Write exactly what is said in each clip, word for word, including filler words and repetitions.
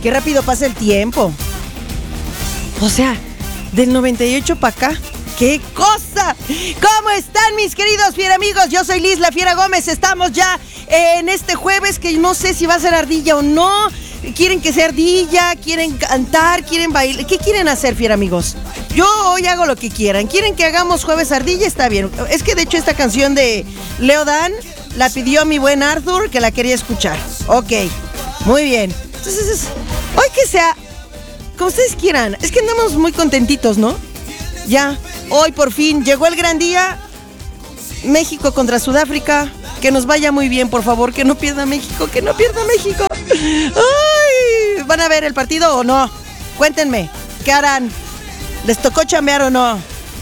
qué rápido pasa el tiempo. O sea, del noventa y ocho para acá. ¡Qué cosa! ¿Cómo están mis queridos fiera amigos? Yo soy Liz La Fiera Gómez. Estamos ya en este jueves que no sé si va a ser ardilla o no. ¿Quieren que sea ardilla? ¿Quieren cantar? ¿Quieren bailar? ¿Qué quieren hacer, fiera amigos? Yo hoy hago lo que quieran. ¿Quieren que hagamos jueves ardilla? Está bien. Es que de hecho esta canción de Leo Dan la pidió mi buen Arthur, que la quería escuchar. Ok, muy bien. Entonces, hoy que sea como ustedes quieran. Es que andamos muy contentitos, ¿no? Ya, hoy por fin llegó el gran día. México contra Sudáfrica. Que nos vaya muy bien, por favor. Que no pierda México, que no pierda México. ¡Ay! ¿Van a ver el partido o no? Cuéntenme, ¿qué harán? ¿Les tocó chambear o no?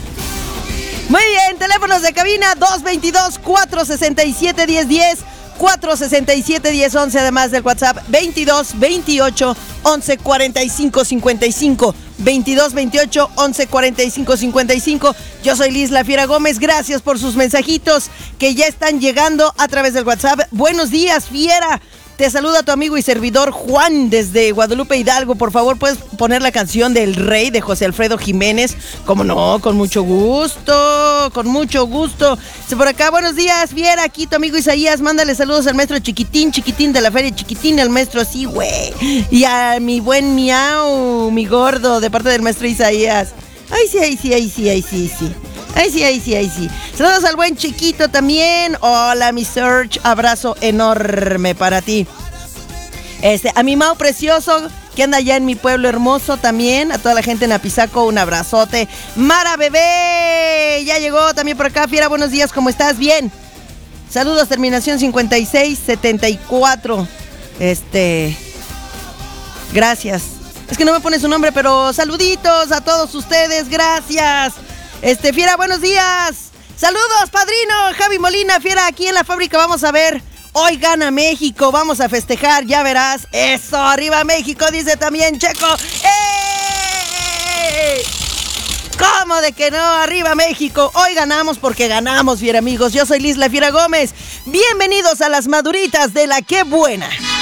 Muy bien, teléfonos de cabina dos veintidós, cuatro sesenta y siete, diez diez, cuatro sesenta y siete, diez once, además del WhatsApp veintidós, veintiocho, once, cuarenta y cinco, cincuenta y cinco. veintidós, veintiocho, once, cuarenta y cinco, cincuenta y cinco. Yo soy Liz La Fiera Gómez. Gracias por sus mensajitos que ya están llegando a través del WhatsApp. Buenos días, Fiera. Te saluda tu amigo y servidor Juan desde Guadalupe Hidalgo. Por favor, ¿puedes poner la canción del Rey de José Alfredo Jiménez? Como no, con mucho gusto, con mucho gusto. Por acá, buenos días, Fiera, aquí tu amigo Isaías. Mándale saludos al maestro Chiquitín, Chiquitín de la Feria Chiquitín, al maestro sí, güey. Y a mi buen Miau, mi gordo, de parte del maestro Isaías. Ay, sí, ay, sí, ay, sí, ay, sí, sí. Ay, sí, ay, sí, ay, sí. Saludos al buen Chiquito también. Hola, mi Serge. Abrazo enorme para ti. Este, a mi Mau precioso, que anda allá en mi pueblo hermoso también. A toda la gente en Apizaco, un abrazote. Mara bebé, ya llegó también por acá. Fiera, buenos días, ¿cómo estás? Bien. Saludos, terminación cincuenta y seis setenta y cuatro. Este, gracias. Es que no me pone su nombre, pero saluditos a todos ustedes, gracias. Este, Fiera, buenos días. Saludos, padrino Javi Molina. Fiera, aquí en la fábrica vamos a ver. Hoy gana México, vamos a festejar, ya verás. Eso, arriba México, dice también Checo. ¡Eh! ¿Cómo de que no? Arriba México. Hoy ganamos porque ganamos, fiera amigos. Yo soy Liz La Fiera Gómez. Bienvenidos a las maduritas de la Qué Buena.